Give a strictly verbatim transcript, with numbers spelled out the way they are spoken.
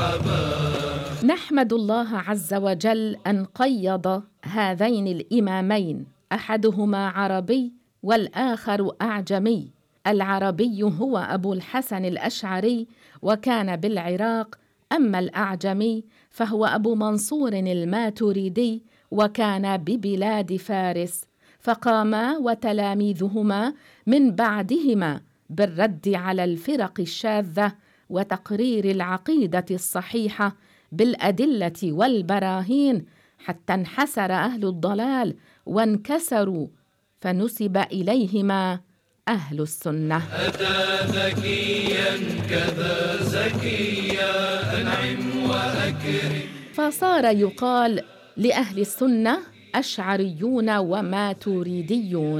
نحمد الله عز وجل أن قيض هذين الإمامين، أحدهما عربي والآخر أعجمي. العربي هو أبو الحسن الأشعري وكان بالعراق، أما الأعجمي فهو أبو منصور الماتريدي وكان ببلاد فارس. فقاما وتلاميذهما من بعدهما بالرد على الفرق الشاذة وتقرير العقيدة الصحيحة بالأدلة والبراهين، حتى انحسر أهل الضلال وانكسروا، فنسب إليهما أهل السنة. أتى ذكيا كذا زكيا أنعم وأكرم. فصار يقال لأهل السنة أشعريون وماتريديون.